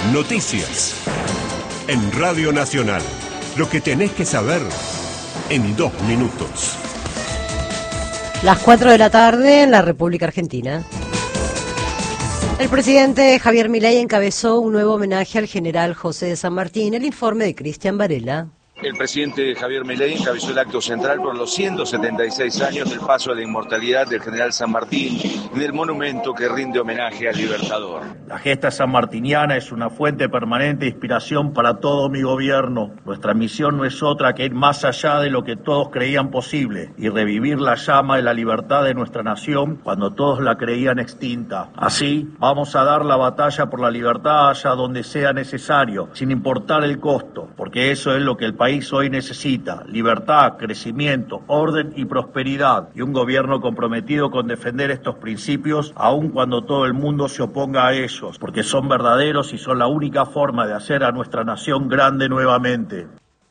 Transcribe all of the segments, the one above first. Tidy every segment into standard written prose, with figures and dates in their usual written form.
Noticias. En Radio Nacional. Lo que tenés que saber en 2 minutos. Las 4 de la tarde en la República Argentina. El presidente Javier Milei encabezó un nuevo homenaje al general José de San Martín. El informe de Cristian Varela. El presidente Javier Milei encabezó el acto central por los 176 años del paso a la inmortalidad del general San Martín en el monumento que rinde homenaje al Libertador. La gesta sanmartiniana es una fuente permanente de inspiración para todo mi gobierno. Nuestra misión no es otra que ir más allá de lo que todos creían posible y revivir la llama de la libertad de nuestra nación cuando todos la creían extinta. Así, vamos a dar la batalla por la libertad allá donde sea necesario, sin importar el costo, porque eso es lo que el país hoy necesita: libertad, crecimiento, orden y prosperidad, y un gobierno comprometido con defender estos principios aun cuando todo el mundo se oponga a ellos, porque son verdaderos y son la única forma de hacer a nuestra nación grande nuevamente.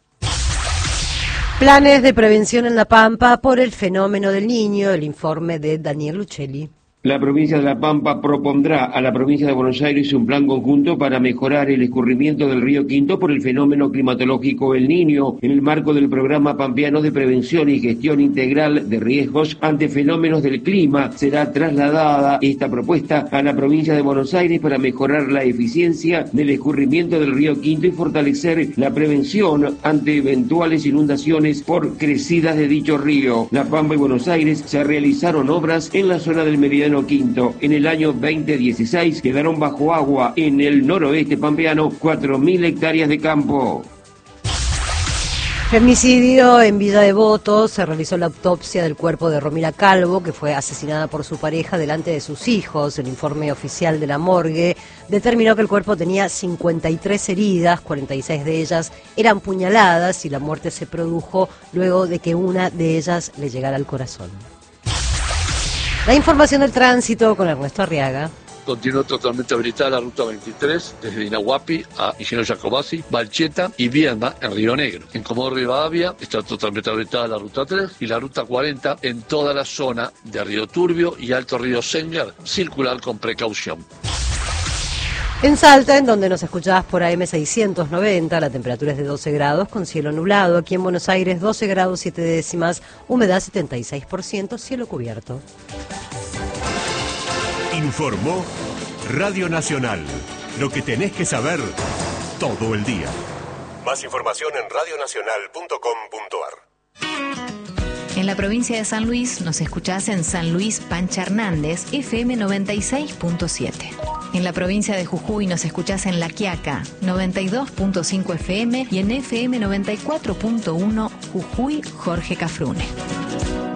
Planes de prevención en La Pampa por el fenómeno del Niño. El informe de Daniel Luchelli. La provincia de La Pampa propondrá a la provincia de Buenos Aires un plan conjunto para mejorar el escurrimiento del río Quinto por el fenómeno climatológico El Niño, en el marco del programa pampeano de prevención y gestión integral de riesgos ante fenómenos del clima. Será trasladada esta propuesta a la provincia de Buenos Aires para mejorar la eficiencia del escurrimiento del río Quinto y fortalecer la prevención ante eventuales inundaciones por crecidas de dicho río. La Pampa y Buenos Aires se realizaron obras en la zona del Meridiano Quinto. En el año 2016 quedaron bajo agua en el noroeste pampeano 4.000 hectáreas de campo. Femicidio en Villa Devoto. Se realizó la autopsia del cuerpo de Romina Calvo, que fue asesinada por su pareja delante de sus hijos. El informe oficial de la morgue determinó que el cuerpo tenía 53 heridas, 46 de ellas eran puñaladas y la muerte se produjo luego de que una de ellas le llegara al corazón. La información del tránsito con Ernesto Arriaga. Continúa totalmente habilitada la ruta 23 desde Inahuapi a Ingeniero Jacobasi, Balcheta y Viedma en Río Negro. En Comodoro Rivadavia está totalmente habilitada la ruta 3 y la ruta 40 en toda la zona de Río Turbio y Alto Río Sengar, circular con precaución. En Salta, en donde nos escuchabas por AM 690, la temperatura es de 12 grados con cielo nublado. Aquí en Buenos Aires, 12 grados 7 décimas, humedad 76%, cielo cubierto. Informó Radio Nacional. Lo que tenés que saber todo el día. Más información en radionacional.com.ar. En la provincia de San Luis nos escuchás en San Luis Pancha Hernández, FM 96.7. En la provincia de Jujuy nos escuchás en La Quiaca, 92.5 FM y en FM 94.1 Jujuy Jorge Cafrune.